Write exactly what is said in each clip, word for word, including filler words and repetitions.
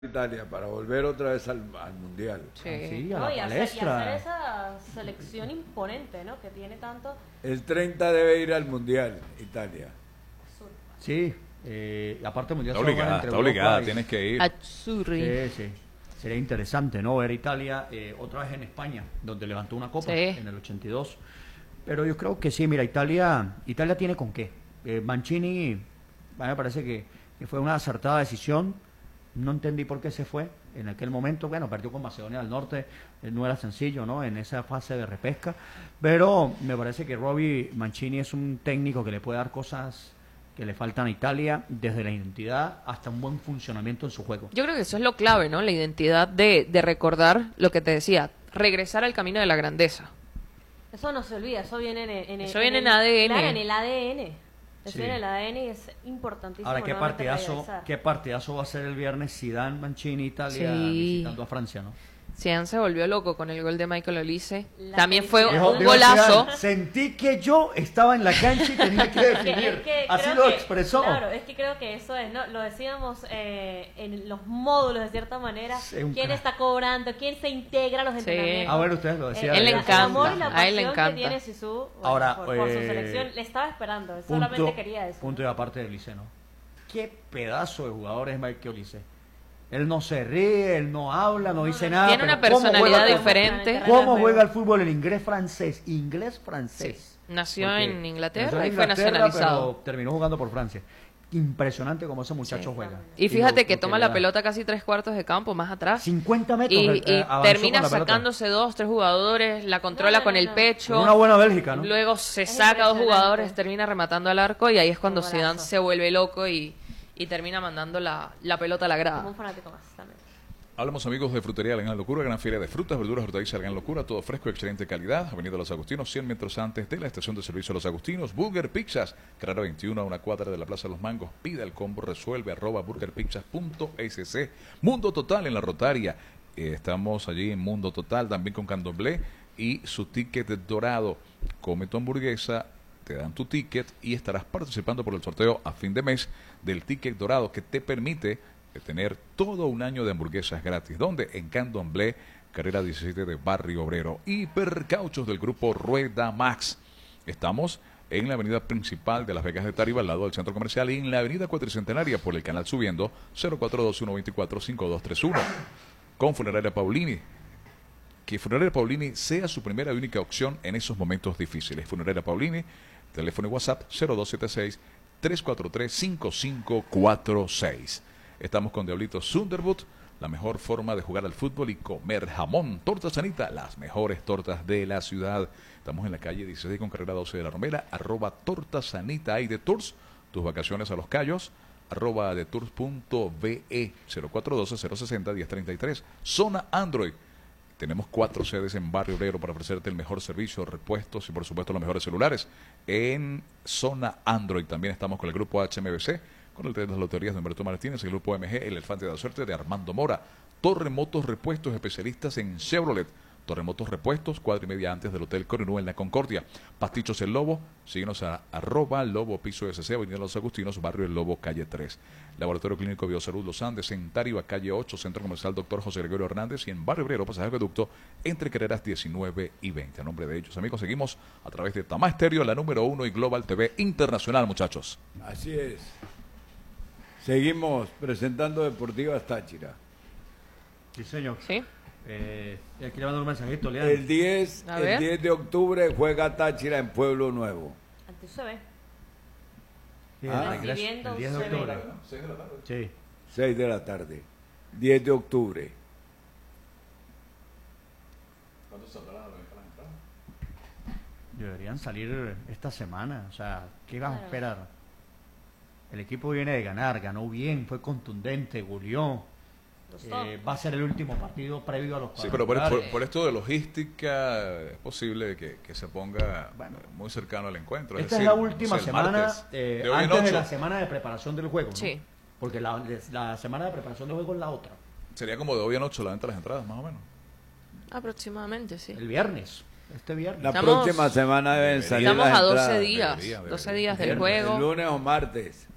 Italia para volver otra vez al, al mundial. Sí, Ah, sí, a no, la y, hacer, y palestra. hacer esa selección imponente, ¿no? Que tiene tanto. El treinta debe ir al mundial, Italia. Sí, eh, aparte mundial Está se va a jugar obligada, entre está Europa obligada, y- tienes que ir. Azzurri. Sí, sí. Sería interesante, ¿no? Ver a Italia eh, otra vez en España, donde levantó una copa Sí. en el ochenta y dos. Pero yo creo que sí, mira, Italia Italia tiene con qué. Eh, Mancini, a mí me parece que, que fue una acertada decisión. No entendí por qué se fue en aquel momento. Bueno, perdió con Macedonia del Norte, eh, no era sencillo, ¿no? En esa fase de repesca. Pero me parece que Robbie Mancini es un técnico que le puede dar cosas que le faltan a Italia, desde la identidad hasta un buen funcionamiento en su juego. Yo creo que eso es lo clave, ¿no? La identidad de, de recordar lo que te decía, regresar al camino de la grandeza. Eso no se olvida, eso viene en, en, Eso viene en el, A D N. Claro, en el A D N. Eso Sí. viene en el A D N y es importantísimo. Ahora, ¿qué nuevamente partidazo, regresar. qué partidazo va a ser el viernes Zidane, Mancini, Italia, Sí. visitando a Francia, ¿no? Zidane se volvió loco con el gol de Michael Olise. La También fue felicidad. un Dijo- golazo. Zidane, sentí que yo estaba en la cancha y tenía que Es que- definir. es que Así creo lo que- expresó. Claro, es que creo que eso es, ¿no? Lo decíamos eh, en los módulos, de cierta manera. Sí, un ¿Quién crack. está cobrando? ¿Quién se integra a los Sí. entrenamientos? A ver, ustedes lo decían. Eh, Él le el encanta, amor y la a él le pasión encanta. que tiene Zizou, bueno, Ahora, por, por su eh, selección. Le estaba esperando, él solamente Punto, quería eso. punto y aparte de Olise, ¿no? Qué pedazo de jugador es Michael Olise. Él no se ríe, él no habla, no dice nada. Tiene pero una ¿cómo personalidad juega- diferente. ¿Cómo juega el fútbol el inglés francés? Inglés francés. Sí. Nació Porque en Inglaterra nació en y fue Inglaterra, nacionalizado. pero terminó jugando por Francia. Impresionante cómo ese muchacho Sí. juega. Y fíjate lo- que lo toma le la da. pelota casi tres cuartos de campo, más atrás. cincuenta metros. Y, eh, y avanzó termina con la pelota. sacándose dos, tres jugadores, la controla No, no, con no, el no. pecho. Una buena Bélgica, ¿no? Luego se Es saca dos impresionante. jugadores, termina rematando al arco y ahí es cuando Qué Zidane golazo. se vuelve loco y, y termina mandando la, la pelota a la Como grada. un fanático más también. Hablamos, amigos, de Frutería La Gran Locura, gran feria de frutas, verduras, hortalizas La Gran Locura, todo fresco, excelente calidad. Avenida Los Agustinos, cien metros antes de la estación de servicio Los Agustinos. Burger Pizzas, carrera veintiuno a una cuadra de la Plaza de los Mangos. Pida el combo, resuelve, arroba burgerpizzas punto es ce. Mundo Total en la Rotaria. Eh, estamos allí en Mundo Total, también con Candomblé y su ticket dorado. Come tu hamburguesa, te dan tu ticket y estarás participando por el sorteo a fin de mes del ticket dorado que te permite de tener todo un año de hamburguesas gratis. ¿Dónde? En Candomblé, carrera diecisiete de Barrio Obrero. Hipercauchos del grupo Rueda Max. Estamos en la avenida principal de Las Vegas de Tariba, al lado del centro comercial, y en la avenida Cuatricentenaria por el canal subiendo, cero cuatro dos uno dos cuatro cinco dos tres uno. Con Funeraria Paulini. Que Funeraria Paulini sea su primera y única opción en esos momentos difíciles. Funeraria Paulini, teléfono y WhatsApp cero dos siete seis, tres cuatro tres, cinco cinco cuatro seis. Estamos con Diablito Sunderwood, la mejor forma de jugar al fútbol y comer jamón. Torta Sanita, las mejores tortas de la ciudad. Estamos en la calle dieciséis con carrera doce de la Romera, arroba Torta Sanita y de Tours, tus vacaciones a Los Cayos, arroba de tours punto be, cero cuatro uno dos, cero seis cero, uno cero tres tres. Zona Android. Tenemos cuatro sedes en Barrio Obrero para ofrecerte el mejor servicio, repuestos y por supuesto los mejores celulares. En Zona Android también estamos con el grupo H M B C, con el tren de las loterías de Humberto Martínez, el grupo M G, el Elefante de la Suerte de Armando Mora. Torre Motos Repuestos, especialistas en Chevrolet. Torre Motos Repuestos, cuadra y media antes del Hotel Coronel en la Concordia. Pastichos El Lobo, síguenos a arroba Lobo Piso S C, Avenida Los Agustinos, Barrio El Lobo, calle tres. Laboratorio Clínico Biosalud Los Andes, en Tariba, calle ocho, Centro Comercial Doctor José Gregorio Hernández, y en Barrio Obrero, Pasaje Acueducto, entre carreras diecinueve y veinte. A nombre de ellos, amigos, seguimos a través de Tamá Estéreo, la número uno, y Global T V Internacional, muchachos. Así es. Seguimos presentando Deportivas Táchira. Sí, señor. ¿Sí? Eh, aquí le mando un mensajito, Leandro. El diez, A el ver. diez de octubre juega Táchira en Pueblo Nuevo. Antes se ve. Sí, Ah. el regreso, Recibiendo el diez de se ve. octubre. Sí. seis de la tarde. diez de octubre. Deberían salir esta semana. O sea, ¿qué vas a Claro. esperar? El equipo viene de ganar, ganó bien, fue contundente, goleó. Gustó. Eh, va a ser el último partido previo a los Sí, pero por, cuadrangulares. por- por esto de logística es posible que, que se ponga Bueno. muy cercano al encuentro. Esta es decir, la no última sé, el semana martes, eh, de hoy en antes de ocho. la semana de preparación del juego, ¿no? Sí. Porque la, la semana de preparación del juego es la otra, Sería como de hoy en ocho la venta de las entradas, más o menos. Aproximadamente, sí. el viernes, este viernes. La Estamos- próxima semana deben salir Estamos las a doce entradas. días, Debería, debería. doce días del Viernes, juego. El lunes o martes.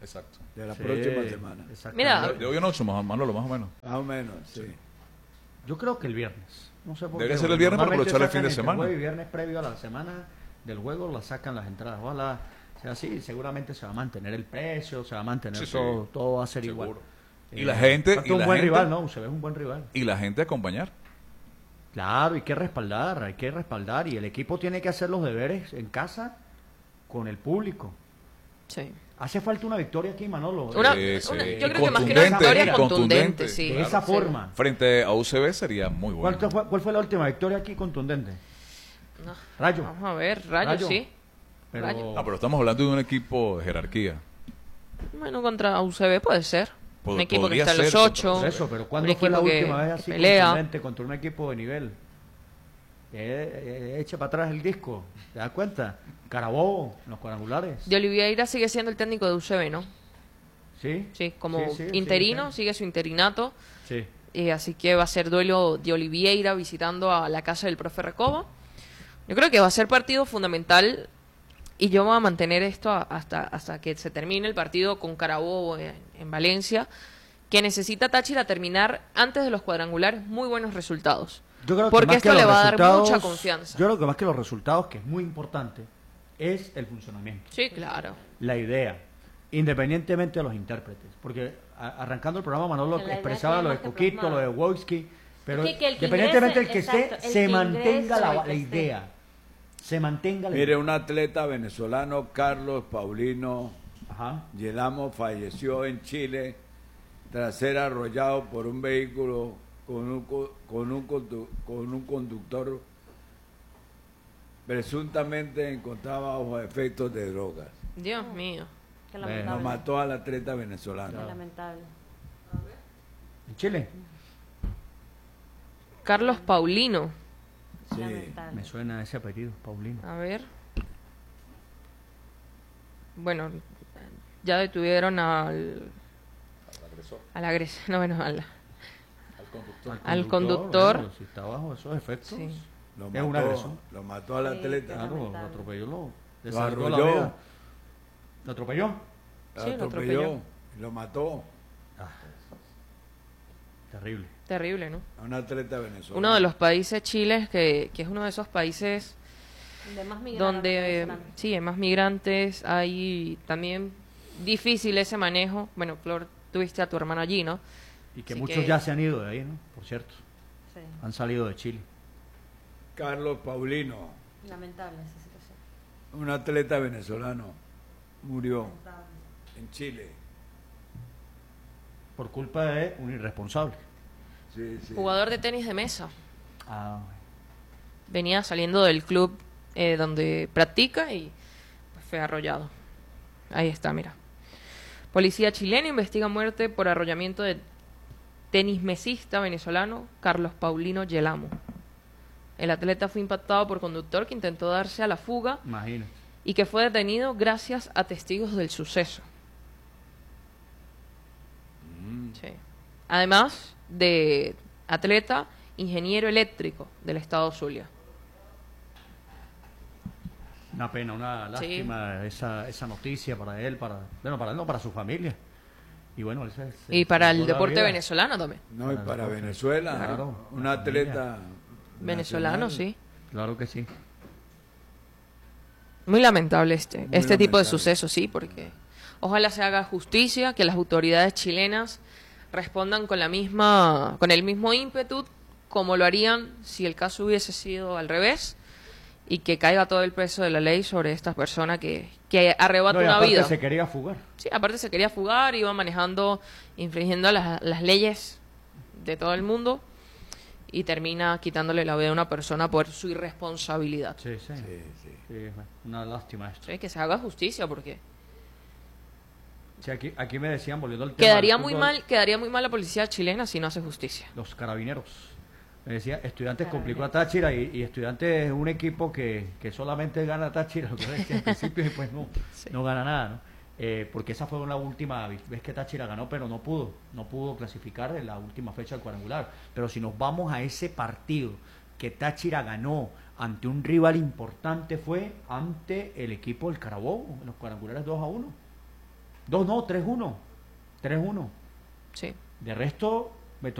Exacto. de la Sí, próxima semana. exactamente. Mira, De hoy en ocho, más Manolo, más o menos. Más o menos, sí. Yo creo que el viernes. No sé por Debería qué, ser el porque viernes para normalmente aprovechar el sacan fin de entre semana. jueves y viernes previo a la semana del juego la sacan las entradas. Ojalá sea así. Seguramente se va a mantener el precio, se va a mantener Sí, sí. todo, todo va a ser Seguro. igual. Y la gente- falta y un la buen gente- rival, ¿no? Se ve un buen rival. Y la gente acompañar. Claro, hay que respaldar, hay que respaldar. Y el equipo tiene que hacer los deberes en casa con el público. sí. Hace falta una victoria aquí, Manolo. Una- Sí, sí. una- Y yo creo que más que una contundente, victoria y contundente, contundente, sí. de claro. esa Sí. forma. Frente a U C B sería muy bueno. ¿Cuál fue, cuál fue la última victoria aquí contundente? No. Rayo. Vamos a ver, Rayo, Rayo. sí. Pero, Rayo. No, pero estamos hablando de un equipo de jerarquía. Bueno, contra U C B puede ser. Pod- Un equipo que podría está en los ser contra ocho. por eso, pero ¿cuándo un fue la equipo que- última vez que así pelea. contundente contra un equipo de nivel? Eh, eh, echa para atrás el disco, ¿te das cuenta? Carabobo, los cuadrangulares. De Oliveira sigue siendo el técnico de U C B, ¿no? Sí, Sí, como Sí, sí, interino, sí, sigue su interinato. sí. Eh, así que va a ser duelo de Oliveira visitando a la casa del profe Recoba. Yo creo que va a ser partido fundamental y yo voy a mantener esto a- hasta, hasta que se termine el partido con Carabobo en, en Valencia, que necesita Táchira terminar antes de los cuadrangulares muy buenos resultados. Yo creo que Porque más esto que le los va a dar resultados- mucha confianza. Yo creo que más que los resultados, que es muy importante, es el funcionamiento, Sí, claro. la idea, independientemente de los intérpretes. Porque a- arrancando el programa, Manolo Que la idea expresaba quede lo de más que Coquito, lo plasmada. de Wojski, pero Es que- que el que independientemente del que ingrese, esté, exacto, el se que mantenga ingrese, la, el que la esté. idea. Se mantenga la Mire, idea. un atleta venezolano, Carlos Paulino Ajá. Yelamo, falleció en Chile tras ser arrollado por un vehículo con un, co- con un, condu- con un conductor presuntamente encontraba bajo efectos de drogas. Dios mío. Qué Bueno. Lo lamentable. mató al atleta Qué venezolano. lamentable. ¿En Chile? Carlos Paulino. Sí. Lamentable. Me suena ese apellido, Paulino. A ver. Bueno, ya detuvieron al... Al agresor. No, bueno, al... Al conductor. bueno, si está bajo esos efectos, Sí. Lo es un mató, agresor. lo mató al Sí, atleta. Claro, lo Lamentable. atropelló, lo, le Lo salvó la arrolló. vida. ¿Lo atropelló? Lo Sí, lo atropelló, atropelló. lo mató Ah, terrible. Terrible, ¿no? a un atleta venezolano. Uno de los países, Chile, que, que es uno de esos países De más migrantes donde eh, venezolanos. sí, hay más migrantes, hay también difícil ese manejo. Bueno, Flor, tuviste a tu hermano allí, ¿no? Y que Así muchos que- ya se han ido de ahí, ¿no? Por cierto, Sí. han salido de Chile. Carlos Paulino, Lamentable esa situación. un atleta venezolano, murió en Chile. Por culpa de un irresponsable. Sí, sí. Jugador de tenis de mesa. Ah, Venía saliendo del club eh, donde practica y pues, fue arrollado. Ahí está, mira. Policía chilena investiga muerte por arrollamiento de tenismesista venezolano Carlos Paulino Yelamo. El atleta fue impactado por conductor que intentó darse a la fuga imagínate. y que fue detenido gracias a testigos del suceso. Sí. Además de atleta, ingeniero eléctrico del estado Zulia. Una pena, una lástima esa, esa noticia para él, para, bueno, para él no, para su familia. Y bueno, él se- se- Y para se el jugó la deporte vida. venezolano también. No, y para Venezuela, Claro, un la atleta Venezolano, nacional. sí. Claro que sí. Muy lamentable este, Muy este tipo de lamentable. sucesos, sí, porque ojalá se haga justicia, que las autoridades chilenas respondan con la misma, con el mismo ímpetu como lo harían si el caso hubiese sido al revés y que caiga todo el peso de la ley sobre esta persona que, que arrebata No, y una aparte vida. se quería fugar. Sí, aparte se quería fugar, iba manejando, infringiendo las, las leyes de todo el mundo y termina quitándole la vida a una persona por su irresponsabilidad. Sí, sí. Sí, sí. Sí, una lástima esto. Sí, que se haga justicia porque Sí, aquí, aquí me decían, volviendo al tema quedaría del muy fútbol, mal, quedaría muy mal la policía chilena si no hace justicia. los carabineros. Me decía, Estudiantes complicó a Táchira y, y Estudiantes es un equipo que, que solamente gana Táchira, lo que decía al principio, y pues no, Sí. no gana nada, ¿no? Eh, porque esa fue la última vez que Táchira ganó, pero no pudo, no pudo clasificar en la última fecha del cuadrangular. Pero si nos vamos a ese partido que Táchira ganó ante un rival importante, fue ante el equipo del Carabobo, en los cuadrangulares dos a uno. dos no, tres uno. tres uno. Sí. De resto,